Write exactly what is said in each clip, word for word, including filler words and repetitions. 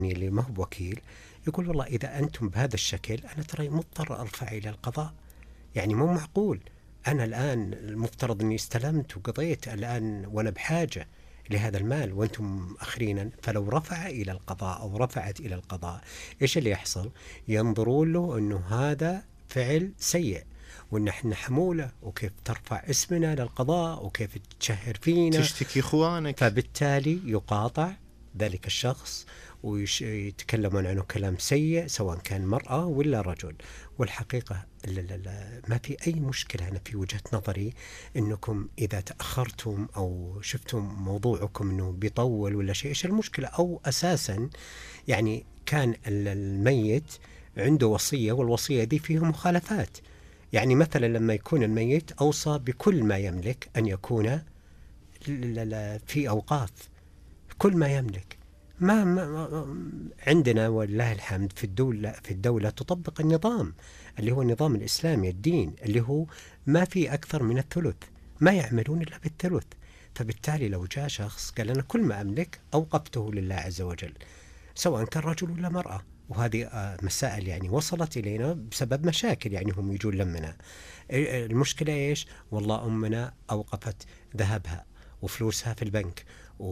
اللي ما هو وكيل يقول والله إذا أنتم بهذا الشكل أنا ترى مضطر أرفع إلى القضاء، يعني مو معقول. أنا الآن المفترض أني استلمت وقضيت الآن وأنا بحاجة لهذا المال وأنتم أخرينا. فلو رفع إلى القضاء أو رفعت إلى القضاء إيش اللي يحصل؟ ينظرون له أنه هذا فعل سيء وإن احنا حمولة وكيف ترفع اسمنا للقضاء وكيف تشهر فينا، تشتكي إخوانك. فبالتالي يقاطع ذلك الشخص ويتكلمون عنه كلام سيء سواء كان مرأة ولا رجل. والحقيقة لا لا لا ما في أي مشكلة. أنا في وجهة نظري أنكم إذا تأخرتم أو شفتم موضوعكم أنه بيطول ولا شيء، إيش المشكلة؟ أو أساسا يعني كان الميت عنده وصية والوصية دي فيها مخالفات. يعني مثلا لما يكون الميت أوصى بكل ما يملك أن يكون في أوقاف، كل ما يملك. ما, ما عندنا والله الحمد في الدولة في الدولة تطبق النظام اللي هو النظام الإسلامي الدين اللي هو ما في أكثر من الثلث، ما يعملون إلا بالثلث. فبالتالي لو جاء شخص قال أنا كل ما أملك أوقفته لله عز وجل سواء كان رجل ولا مرأة، وهذه مسائل يعني وصلت إلينا بسبب مشاكل، يعني هم يجون لمنا. المشكلة إيش؟ والله أمنا أوقفت ذهبها وفلوسها في البنك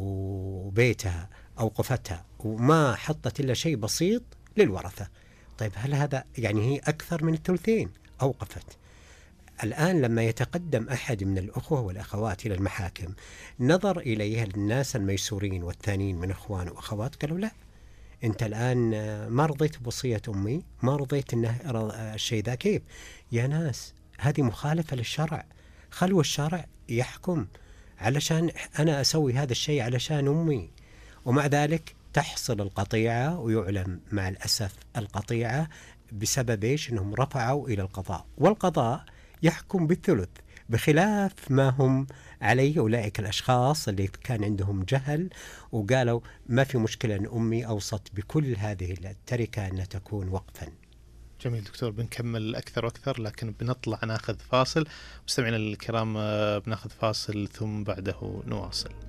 وبيتها أوقفتها وما حطت إلا شيء بسيط للورثة. طيب هل هذا يعني هي أكثر من الثلثين أوقفت؟ الآن لما يتقدم أحد من الأخوة والأخوات إلى المحاكم نظر إليها الناس الميسورين والثانيين من أخوان وأخوات قالوا لا، أنت الآن ما رضيت بوصية أمي، ما رضيت إنه الشيء ذا. كيف يا ناس؟ هذه مخالفة للشرع. خلوا الشرع يحكم علشان أنا أسوي هذا الشيء علشان أمي. ومع ذلك تحصل القطيعة ويعلم مع الأسف القطيعة بسبب إيش؟ أنهم رفعوا إلى القضاء والقضاء يحكم بالثلث بخلاف ما هم عليه أولئك الأشخاص اللي كان عندهم جهل وقالوا ما في مشكلة أن أمي أوصت بكل هذه التركة أن تكون وقفا. جميل دكتور، بنكمل أكثر وأكثر لكن بنطلع ناخذ فاصل. مستمعينا الكرام بناخذ فاصل ثم بعده نواصل.